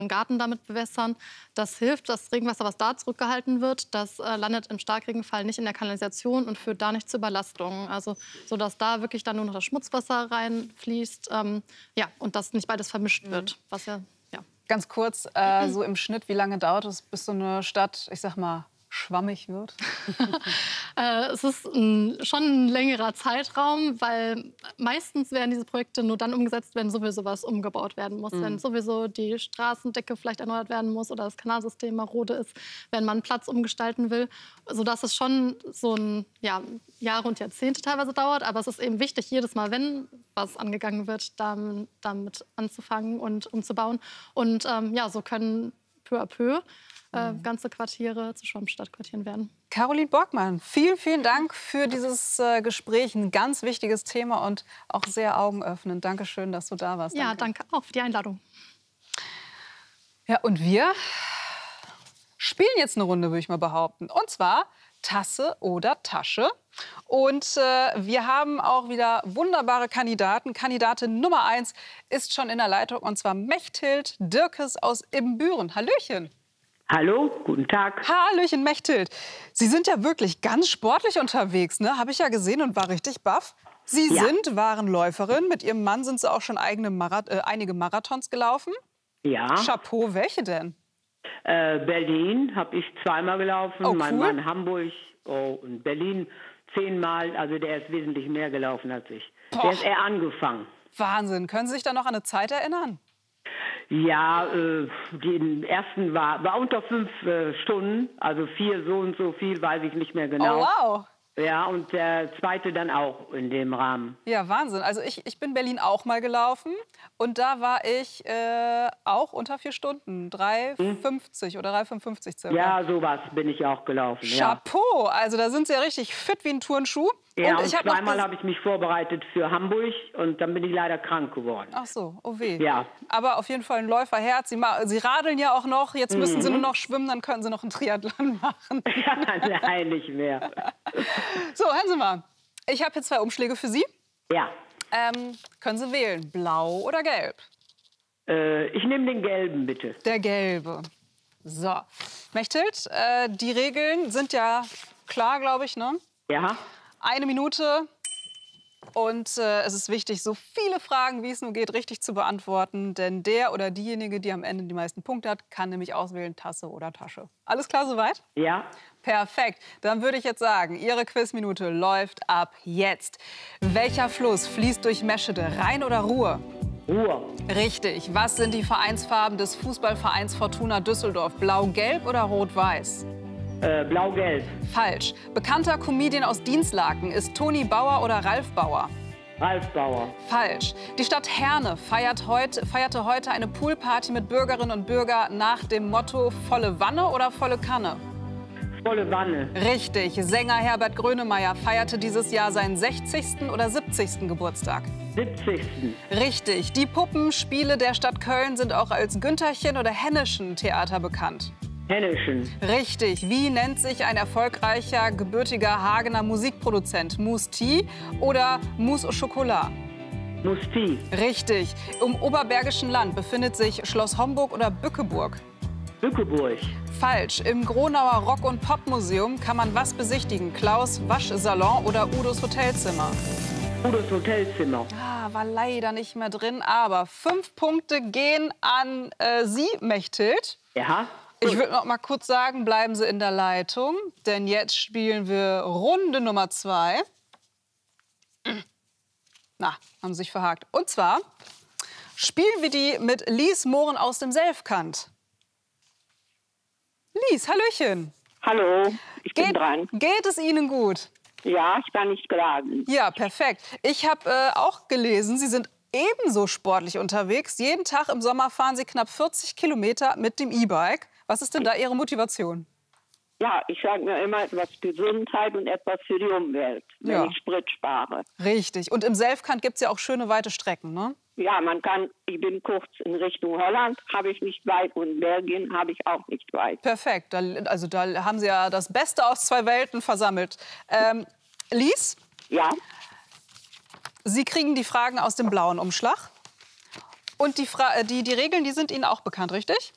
Garten damit bewässern. Das hilft, das Regenwasser, was da zurückgehalten wird, das landet im Starkregenfall nicht in der Kanalisation und führt da nicht zu Überlastungen. Also, sodass da wirklich dann nur noch das Schmutzwasser reinfließt, ja, und das nicht beides vermischt wird. Was ja, ja. Ganz kurz, so im Schnitt, wie lange dauert es, bis so eine Stadt, ich sag mal, schwammig wird? Es ist schon ein längerer Zeitraum, weil meistens werden diese Projekte nur dann umgesetzt, wenn sowieso was umgebaut werden muss. Wenn sowieso die Straßendecke vielleicht erneuert werden muss oder das Kanalsystem marode ist, wenn man Platz umgestalten will. Sodass es schon so ein, ja, Jahre und Jahrzehnte teilweise dauert. Aber es ist eben wichtig, jedes Mal, wenn was angegangen wird, damit anzufangen und umzubauen. Und ja, so können peu à peu ganze Quartiere zu Schwammstadtquartieren werden. Caroline Borgmann, vielen, vielen Dank für dieses Gespräch. Ein ganz wichtiges Thema und auch sehr augenöffnend. Dankeschön, dass du da warst. Ja, danke auch für die Einladung. Ja, und wir spielen jetzt eine Runde, würde ich mal behaupten. Und zwar Tasse oder Tasche. Und wir haben auch wieder wunderbare Kandidaten. Kandidatin Nummer 1 ist schon in der Leitung, und zwar Mechthild Dirkes aus Ibbenbüren. Hallöchen. Hallo, guten Tag. Hallöchen, Mechthild. Sie sind ja wirklich ganz sportlich unterwegs, ne? Habe ich ja gesehen und war richtig baff. Sie waren Läuferin. Mit Ihrem Mann sind Sie auch schon einige Marathons gelaufen. Ja. Chapeau, welche denn? Berlin habe ich zweimal gelaufen. Oh, mein cool. Mann Hamburg und Berlin 10-mal. Also der ist wesentlich mehr gelaufen als ich. Boah. Der ist eher angefangen. Wahnsinn. Können Sie sich da noch an eine Zeit erinnern? Ja, den ersten war unter 5 Stunden. Also 4 so und so viel, weiß ich nicht mehr genau. Oh, wow. Ja, und der zweite dann auch in dem Rahmen. Ja, Wahnsinn. Also ich bin Berlin auch mal gelaufen und da war ich auch unter 4 Stunden. 3,50 oder 3,55 circa. Ja, sowas bin ich auch gelaufen. Chapeau, also da sind Sie ja richtig fit wie ein Turnschuh. Ja, und zweimal habe ich mich vorbereitet für Hamburg und dann bin ich leider krank geworden. Ach so, oh weh. Ja. Aber auf jeden Fall ein Läuferherz. Sie radeln ja auch noch. Jetzt müssen Sie nur noch schwimmen, dann können Sie noch einen Triathlon machen. Ja, nein, nicht mehr. So, hören Sie mal. Ich habe hier 2 Umschläge für Sie. Ja. Können Sie wählen, blau oder gelb? Ich nehme den gelben, bitte. Der gelbe. So, Mechthild, die Regeln sind ja klar, glaube ich, ne? Ja. 1 Minute und es ist wichtig, so viele Fragen, wie es nur geht, richtig zu beantworten. Denn der oder diejenige, die am Ende die meisten Punkte hat, kann nämlich auswählen, Tasse oder Tasche. Alles klar soweit? Ja. Perfekt. Dann würde ich jetzt sagen, Ihre Quizminute läuft ab jetzt. Welcher Fluss fließt durch Meschede, Rhein oder Ruhr? Ruhr. Richtig. Was sind die Vereinsfarben des Fußballvereins Fortuna Düsseldorf? Blau-Gelb oder Rot-Weiß? Blau-Gelb. Falsch. Bekannter Comedian aus Dinslaken ist Toni Bauer oder Ralf Bauer? Ralf Bauer. Falsch. Die Stadt Herne feierte heute eine Poolparty mit Bürgerinnen und Bürgern nach dem Motto volle Wanne oder volle Kanne? Volle Wanne. Richtig. Sänger Herbert Grönemeyer feierte dieses Jahr seinen 60. oder 70. Geburtstag? 70. Richtig. Die Puppenspiele der Stadt Köln sind auch als Güntherchen- oder Henneschen-Theater bekannt? Henneschen. Richtig. Wie nennt sich ein erfolgreicher, gebürtiger Hagener Musikproduzent? Mousse T oder Mousse au Chocolat? Musti. Richtig. Im Oberbergischen Land befindet sich Schloss Homburg oder Bückeburg? Bückeburg. Falsch. Im Gronauer Rock- und Popmuseum kann man was besichtigen? Klaus' Waschsalon oder Udos Hotelzimmer? Udos Hotelzimmer. War leider nicht mehr drin, aber 5 Punkte gehen an Sie, Mechthild. Ja. Ich würde noch mal kurz sagen, bleiben Sie in der Leitung, denn jetzt spielen wir Runde Nummer 2. Na, haben Sie sich verhakt. Und zwar spielen wir die mit Lies Mohren aus dem Selfkant. Lies, hallöchen. Hallo, ich bin dran. Geht es Ihnen gut? Ja, ich kann nicht klagen. Ja, perfekt. Ich habe auch gelesen, Sie sind ebenso sportlich unterwegs. Jeden Tag im Sommer fahren Sie knapp 40 Kilometer mit dem E-Bike. Was ist denn da Ihre Motivation? Ja, ich sage mir immer etwas Gesundheit und etwas für die Umwelt, wenn ich Sprit spare. Richtig. Und im Selfkant gibt es ja auch schöne weite Strecken, ne? Ja, man kann, ich bin kurz in Richtung Holland, habe ich nicht weit, und Belgien habe ich auch nicht weit. Perfekt. Da haben Sie ja das Beste aus 2 Welten versammelt. Lies? Ja. Sie kriegen die Fragen aus dem blauen Umschlag. Und die Regeln, die sind Ihnen auch bekannt, richtig?